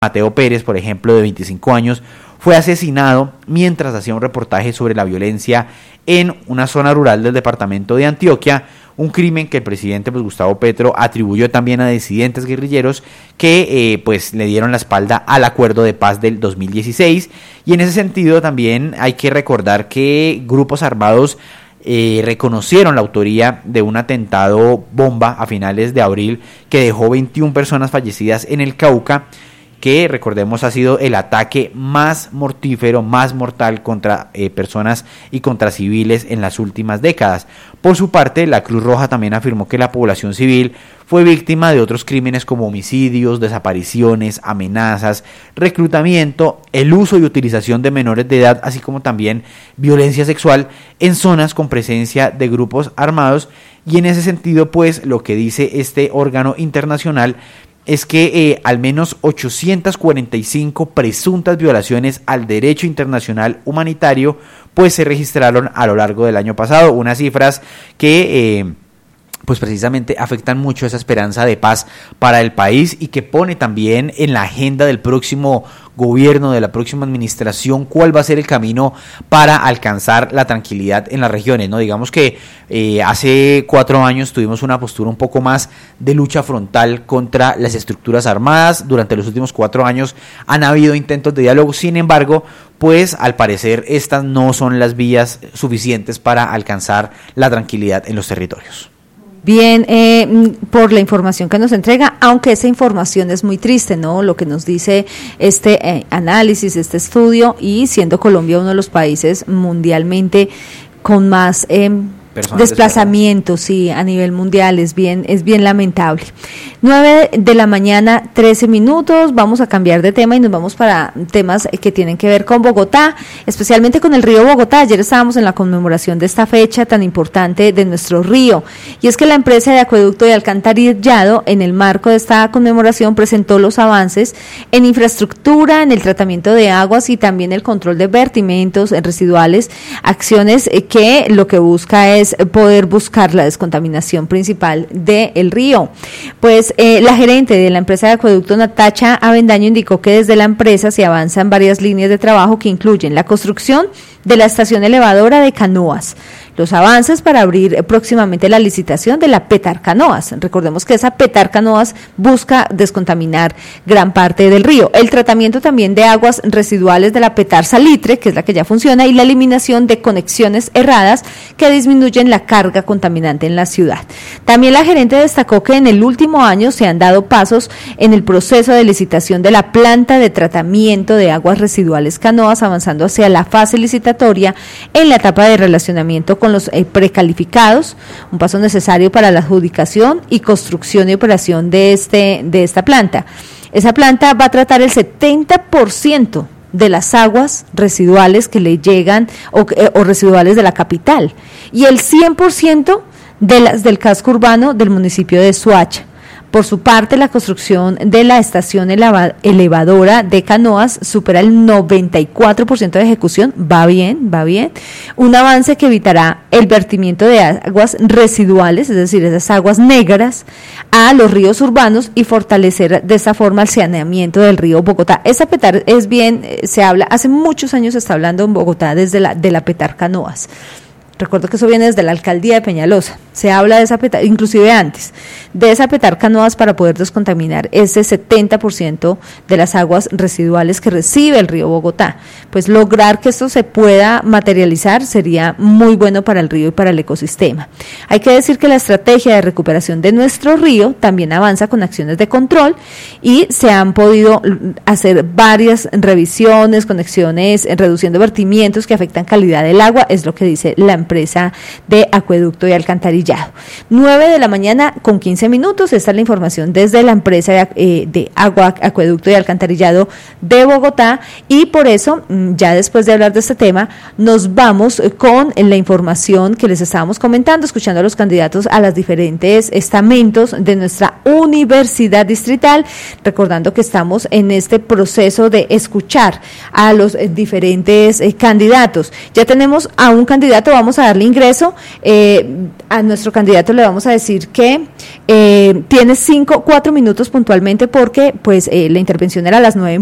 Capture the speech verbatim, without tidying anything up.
Mateo Pérez, por ejemplo, de veinticinco años, fue asesinado mientras hacía un reportaje sobre la violencia en una zona rural del departamento de Antioquia, un crimen que el presidente pues, Gustavo Petro atribuyó también a disidentes guerrilleros que eh, pues le dieron la espalda al acuerdo de paz del dos mil dieciséis, y en ese sentido también hay que recordar que grupos armados Eh, reconocieron la autoría de un atentado bomba a finales de abril que dejó veintiuna personas fallecidas en el Cauca, que recordemos ha sido el ataque más mortífero, más mortal contra eh, personas y contra civiles en las últimas décadas. Por su parte, la Cruz Roja también afirmó que la población civil fue víctima de otros crímenes como homicidios, desapariciones, amenazas, reclutamiento, el uso y utilización de menores de edad, así como también violencia sexual en zonas con presencia de grupos armados. Y en ese sentido, pues, lo que dice este órgano internacional es que eh, al menos ochocientas cuarenta y cinco presuntas violaciones al derecho internacional humanitario pues se registraron a lo largo del año pasado, unas cifras que eh, pues precisamente afectan mucho esa esperanza de paz para el país y que pone también en la agenda del próximo gobierno, de la próxima administración, cuál va a ser el camino para alcanzar la tranquilidad en las regiones, ¿no? Digamos que eh, hace cuatro años tuvimos una postura un poco más de lucha frontal contra las estructuras armadas. Durante los últimos cuatro años han habido intentos de diálogo, sin embargo, pues al parecer estas no son las vías suficientes para alcanzar la tranquilidad en los territorios. Bien, eh, por la información que nos entrega, aunque esa información es muy triste, ¿no? Lo que nos dice este eh, análisis, este estudio, y siendo Colombia uno de los países mundialmente con más eh, desplazamientos, sí, a nivel mundial, es bien, es bien lamentable. nueve de la mañana, trece minutos, vamos a cambiar de tema y nos vamos para temas que tienen que ver con Bogotá, especialmente con el río Bogotá. Ayer estábamos en la conmemoración de esta fecha tan importante de nuestro río, y es que la empresa de acueducto y alcantarillado, en el marco de esta conmemoración, presentó los avances en infraestructura, en el tratamiento de aguas y también el control de vertimientos residuales, acciones que lo que busca es poder buscar la descontaminación principal del río. Pues eh, la gerente de la empresa de acueducto, Natacha Avendaño, indicó que desde la empresa se avanzan varias líneas de trabajo que incluyen la construcción de la estación elevadora de Canoas, los avances para abrir próximamente la licitación de la Petar Canoas. Recordemos que esa Petar Canoas busca descontaminar gran parte del río. El tratamiento también de aguas residuales de la Petar Salitre, que es la que ya funciona, y la eliminación de conexiones erradas que disminuyen la carga contaminante en la ciudad. También la gerente destacó que en el último año se han dado pasos en el proceso de licitación de la planta de tratamiento de aguas residuales Canoas, avanzando hacia la fase licitatoria en la etapa de relacionamiento con los eh, precalificados, un paso necesario para la adjudicación y construcción y operación de este de esta planta. Esa planta va a tratar el setenta por ciento de las aguas residuales que le llegan o, eh, o residuales de la capital, y el cien por ciento de las del casco urbano del municipio de Soacha. Por su parte, la construcción de la estación eleva, elevadora de Canoas supera el noventa y cuatro por ciento de ejecución. Va bien, va bien. Un avance que evitará el vertimiento de aguas residuales, es decir, esas aguas negras, a los ríos urbanos, y fortalecer de esta forma el saneamiento del río Bogotá. Esa Petar es bien, se habla, hace muchos años se está hablando en Bogotá desde la, de la Petar Canoas. Recuerdo que eso viene desde la alcaldía de Peñalosa. Se habla de esa Petar, inclusive antes, de esa Petar Canoas para poder descontaminar ese setenta por ciento de las aguas residuales que recibe el río Bogotá. Pues lograr que esto se pueda materializar sería muy bueno para el río y para el ecosistema. Hay que decir que la estrategia de recuperación de nuestro río también avanza con acciones de control, y se han podido hacer varias revisiones, conexiones, reduciendo vertimientos que afectan calidad del agua, es lo que dice la empresa empresa de acueducto y alcantarillado. nueve de la mañana con quince minutos, esta es la información desde la empresa de, eh, de agua, acueducto y alcantarillado de Bogotá, y por eso, ya después de hablar de este tema, nos vamos con la información que les estábamos comentando, escuchando a los candidatos a los diferentes estamentos de nuestra universidad distrital, recordando que estamos en este proceso de escuchar a los eh, diferentes eh, candidatos. Ya tenemos a un candidato, vamos a a darle ingreso. Eh, a nuestro candidato le vamos a decir que eh, tiene cinco, cuatro minutos puntualmente porque pues eh, la intervención era a las nueve